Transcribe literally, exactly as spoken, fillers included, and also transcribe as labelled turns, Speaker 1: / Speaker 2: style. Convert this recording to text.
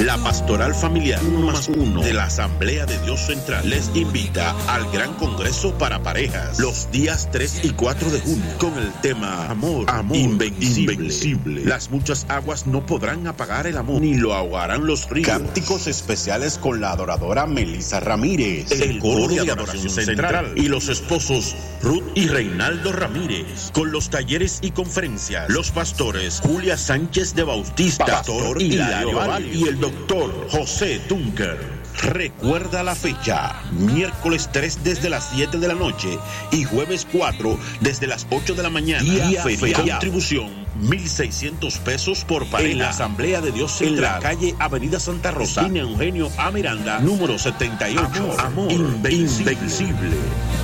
Speaker 1: La Pastoral Familiar uno más uno de la Asamblea de Dios Central les invita al Gran Congreso para Parejas los días tres y cuatro de junio con el tema Amor, amor invencible. invencible. Las muchas aguas no podrán apagar el amor, ni lo ahogarán los ríos. Cánticos especiales con la adoradora Melissa Ramírez, el, el coro de adoración central y los esposos Ruth y Reinaldo Ramírez, con los talleres y conferencias, los pastores Julia Sánchez de Bautista, Pastor Hilario Valle y el doctor José Tunker. Recuerda la fecha, miércoles tres desde las siete de la noche y jueves cuatro desde las ocho de la mañana. Día feriado. Contribución mil seiscientos pesos por pareja. En la Asamblea de Dios Central, en la calle Avenida Santa Rosa, esquina Eugenio A. Miranda, número setenta y ocho. Amor, amor invencible. invencible.